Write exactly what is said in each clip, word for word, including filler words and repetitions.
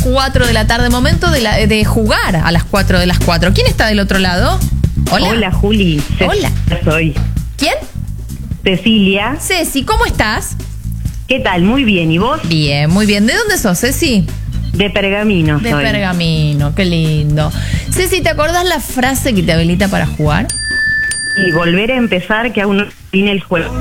cuatro de la tarde, momento de, la, de jugar a las cuatro de las cuatro. ¿Quién está del otro lado? Hola. Hola, Juli. Hola. Soy ¿Quién? Cecilia. Ceci, ¿cómo estás? ¿Qué tal? Muy bien. ¿Y vos? Bien, muy bien. ¿De dónde sos, Ceci? De Pergamino. De soy. Pergamino, qué lindo. Ceci, ¿te acordás la frase que te habilita para jugar? Y volver a empezar, que aún no termine el juego.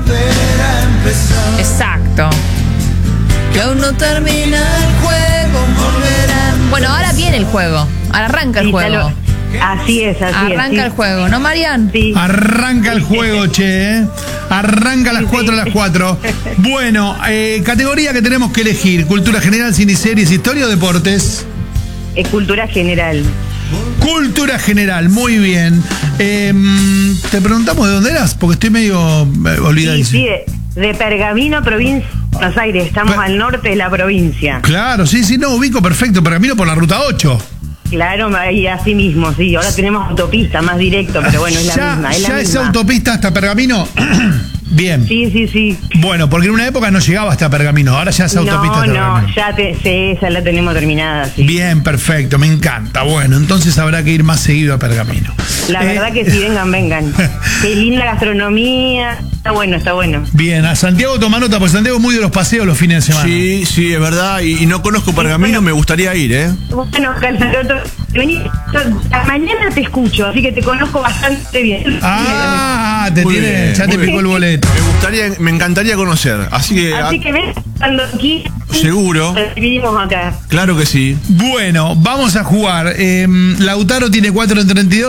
Exacto. Que aún no termina el juego, volverá. Bueno, ahora viene el juego. Ahora arranca el Sí, juego. lo- Así es, así Arranca es. el juego, ¿no, Marian? Sí. Arranca el juego, che. ¿eh? Arranca a las cuatro de las cuatro. Bueno, eh, categoría que tenemos que elegir: cultura general, cine y series, historia o deportes. Es cultura general. Cultura general, muy bien. Eh, te preguntamos de dónde eras, porque estoy medio eh, Sí, olvidadizo. sí, de, de Pergamino, provincia de Buenos Aires. Estamos Pe- al norte de la provincia. Claro, sí, sí, no, ubico perfecto. Pergamino por la ruta ocho. Claro, y así mismo, sí. Ahora tenemos autopista más directo, pero bueno, es la ya misma. Es la ya esa misma. autopista hasta Pergamino. Bien. Sí, sí, sí. Bueno, porque en una época no llegaba hasta Pergamino, ahora ya es autopista No, hasta no, Pergamino. ya te, sí, esa la tenemos terminada, sí. Bien, perfecto, me encanta. Bueno, entonces habrá que ir más seguido a Pergamino. La Eh, verdad que sí, vengan, vengan. Qué linda gastronomía. Está bueno, está bueno. Bien, a Santiago toma nota, porque Santiago es muy de los paseos los fines de semana. Sí, sí, es verdad. Y, y no conozco Pergamino, bueno. me gustaría ir, ¿eh? Bueno, Calzaroto, vení, yo- a mañana te escucho, así que te conozco bastante bien. Ah, te Muy tiene, bien, ya te muy picó bien. el boleto. Me gustaría, me encantaría conocer. Así que, Así a- que ven, cuando aquí, seguro. vivimos acá. Claro que sí. Bueno, vamos a jugar. Eh, Lautaro tiene cuatro en treinta y dos.